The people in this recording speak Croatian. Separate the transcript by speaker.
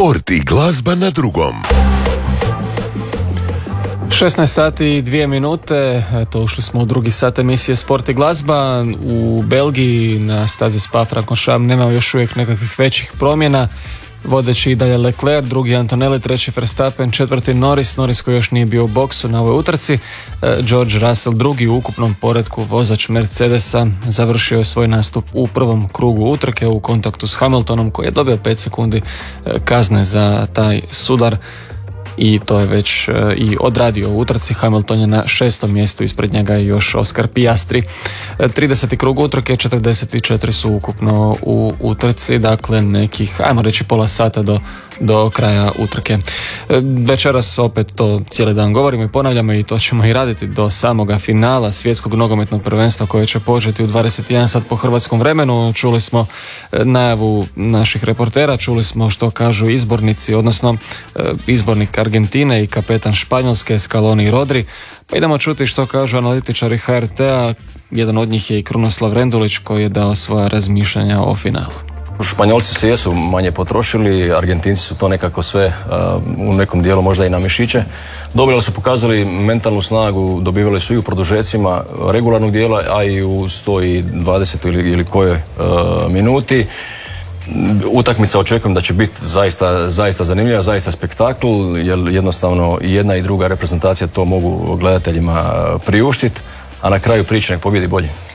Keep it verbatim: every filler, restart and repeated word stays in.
Speaker 1: Sport i glazba na drugom.
Speaker 2: šesnaest sati i dvije minute, eto ušli smo u drugi sat emisije Sport i glazba. U Belgiji na stazi Spa-Francorchamps nema još uvijek nekakvih većih promjena. Vodeći i dalje Leclerc, drugi Antonelli, treći Verstappen, četvrti Norris, Norris koji još nije bio u boksu na ovoj utrci. George Russell drugi u ukupnom poretku, vozač Mercedesa, završio je svoj nastup u prvom krugu utrke u kontaktu s Hamiltonom koji je dobio pet sekundi kazne za taj sudar. I to je već e, i odradio u utrci. Hamilton je na šestom mjestu, ispred njega je još Oscar Piastri. E, trideseti krug utrke, četrdeset četiri su ukupno u utrci, dakle nekih, ajmo reći, pola sata do, do kraja utrke. E, večeras opet to cijeli dan govorimo i ponavljamo i to ćemo i raditi do samoga finala svjetskog nogometnog prvenstva koje će početi u dvadeset jedan sat po hrvatskom vremenu. Čuli smo najavu naših reportera, čuli smo što kažu izbornici, odnosno e, izbornik Argentine i kapetan Španjolske Scaloni i Rodri. Pa idemo čuti što kažu analitičari H R T-a. Jedan od njih je i Krunoslav Rendulić koji je dao svoja razmišljanja o finalu.
Speaker 3: Španjolci se jesu manje potrošili, Argentinci su to nekako sve uh, u nekom dijelu možda i na mišiće. Dobili su, pokazali mentalnu snagu, dobivali su i u produžecima regularnog dijela, a i u sto dvadeset ili, ili kojoj uh, minuti. Utakmica očekujem da će biti zaista, zaista zanimljiva, zaista spektakl, jer jednostavno jedna i druga reprezentacija to mogu gledateljima priuštiti, a na kraju priče nek pobjedi bolji.